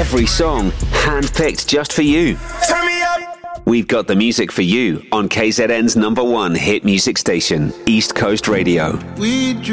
Every song handpicked just for you. Turn me up. We've got the music for you on KZN's #1 hit music station, East Coast Radio. We